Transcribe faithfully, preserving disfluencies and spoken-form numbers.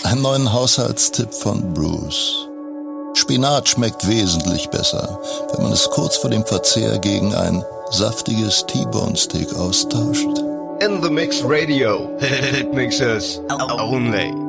einen neuen Haushaltstipp von Bruce. Spinat schmeckt wesentlich besser, wenn man es kurz vor dem Verzehr gegen ein saftiges T-Bone Steak austauscht. In the Mix Radio. It mixes only.